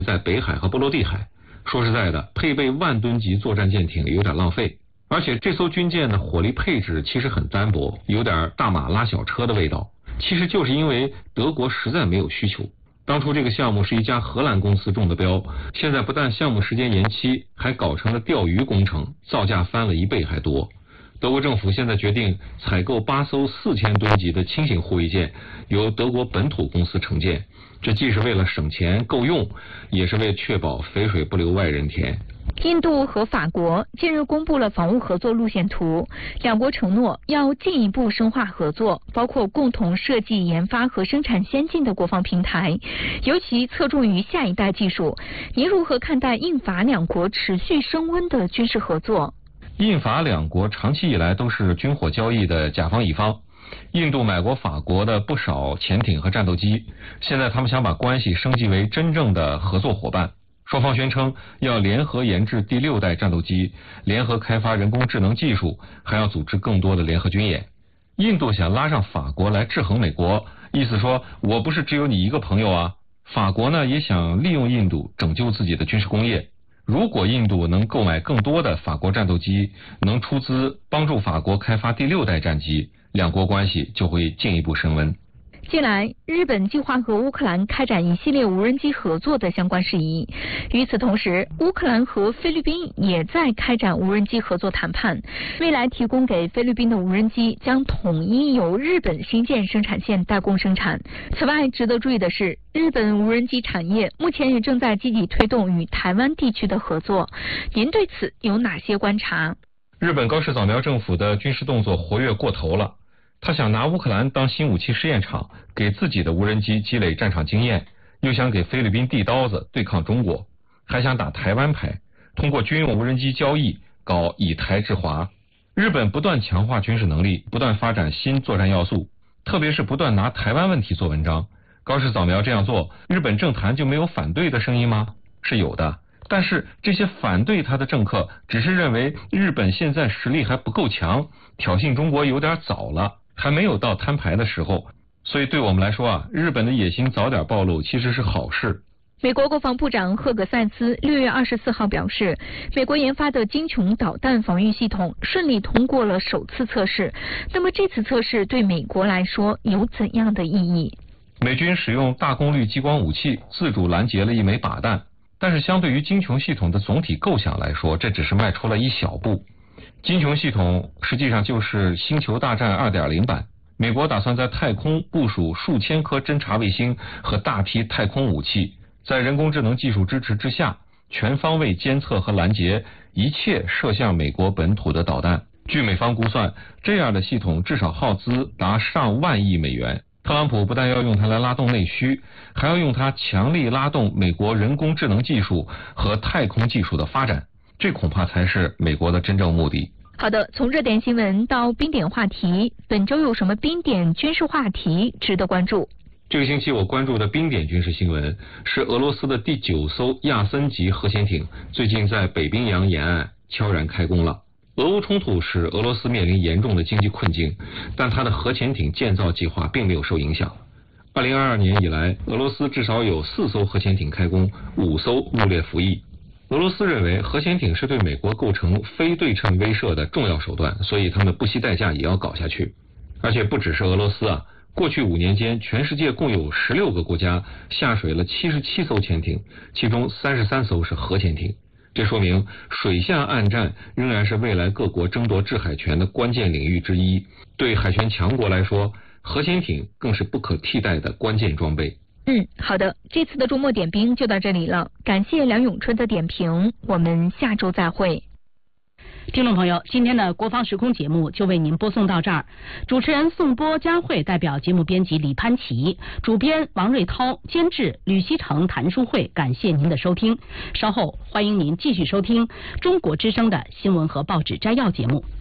在北海和波罗的海。说实在的，配备万吨级作战舰艇有点浪费，而且这艘军舰的火力配置其实很单薄，有点大马拉小车的味道。其实就是因为德国实在没有需求。当初这个项目是一家荷兰公司中的标，现在不但项目时间延期，还搞成了钓鱼工程，造价翻了1倍还多。德国政府现在决定采购8艘4000吨级的轻型护卫舰，由德国本土公司承建。这既是为了省钱够用，也是为确保肥水不流外人田。 印度和法国近日公布了防务合作路线图，两国承诺要进一步深化合作，包括共同设计、研发和生产先进的国防平台，尤其侧重于下一代技术。您如何看待印法两国持续升温的军事合作？ 印法两国长期以来都是军火交易的甲方乙方。印度买过法国的不少潜艇和战斗机，现在他们想把关系升级为真正的合作伙伴。双方宣称要联合研制第6代战斗机，联合开发人工智能技术，还要组织更多的联合军演。印度想拉上法国来制衡美国，意思说我不是只有你一个朋友啊。法国呢也想利用印度拯救自己的军事工业。如果印度能购买更多的法国战斗机，能出资帮助法国开发第6代战机，两国关系就会进一步升温。 近来，日本计划和乌克兰开展一系列无人机合作的相关事宜。与此同时，乌克兰和菲律宾也在开展无人机合作谈判。未来提供给菲律宾的无人机将统一由日本新建生产线代工生产。此外，值得注意的是，日本无人机产业目前也正在积极推动与台湾地区的合作。您对此有哪些观察？ 日本高市早苗政府的军事动作活跃过头了。他想拿乌克兰当新武器试验场，给自己的无人机积累战场经验，又想给菲律宾递刀子对抗中国，还想打台湾牌，通过军用无人机交易搞以台制华。日本不断强化军事能力，不断发展新作战要素，特别是不断拿台湾问题做文章。高市早苗这样做，日本政坛就没有反对的声音吗？是有的，但是这些反对他的政客只是认为日本现在实力还不够强，挑衅中国有点早了，还没有到摊牌的时候。所以对我们来说啊，日本的野心早点暴露其实是好事。 美国国防部长赫格塞斯6月24号表示，美国研发的精穹导弹防御系统顺利通过了首次测试。那么这次测试对美国来说有怎样的意义？ 美军使用大功率激光武器自主拦截了1枚靶弹，但是相对于精穹系统的总体构想来说，这只是迈出了一小步。精穹系统实际上就是星球大战 2.0 版，美国打算在太空部署数千颗侦察卫星和大批太空武器，在人工智能技术支持之下，全方位监测和拦截一切射向美国本土的导弹。据美方估算，这样的系统至少耗资达上万亿美元。特朗普不但要用它来拉动内需，还要用它强力拉动美国人工智能技术和太空技术的发展，这恐怕才是美国的真正目的。 好的，从热点新闻到冰点话题，本周有什么冰点军事话题值得关注？ 这个星期我关注的冰点军事新闻是俄罗斯的第9艘亚森级核潜艇最近在北冰洋沿岸悄然开工了。俄乌冲突使俄罗斯面临严重的经济困境，但它的核潜艇建造计划并没有受影响。2022年以来，俄罗斯至少有4艘核潜艇开工，5艘入列服役。俄罗斯认为核潜艇是对美国构成非对称威慑的重要手段，所以他们不惜代价也要搞下去。而且不只是俄罗斯啊，过去5年间，全世界共有16个国家下水了77艘潜艇，其中33艘是核潜艇。这说明水下岸战仍然是未来各国争夺制海权的关键领域之一。对海权强国来说，核潜艇更是不可替代的关键装备。 好的，这次的周末点兵就到这里了，感谢梁永春的点评，我们下周再会。 听众朋友，今天的国防时空节目就为您播送到这儿。主持人宋波、佳慧代表节目编辑李潘琪，主编王瑞涛，监制吕希成、谭淑慧，感谢您的收听。稍后欢迎您继续收听中国之声的新闻和报纸摘要节目。